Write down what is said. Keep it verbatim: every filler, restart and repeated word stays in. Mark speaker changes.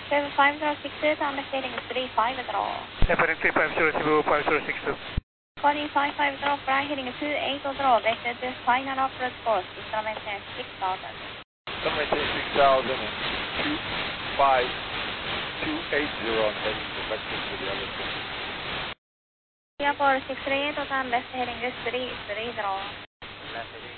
Speaker 1: seven five zero six two, Thomas heading three five zero.
Speaker 2: Heading three five zero, Cebu five zero six two.
Speaker 1: Calling five five zero, fly heading two eight zero, vector to final approach course, Eastern maintain six thousand.
Speaker 3: Eastern maintain six thousand and two five two eight zero, and heading to vector to the other six.
Speaker 1: Singapore six three eight, Thomas heading three three zero.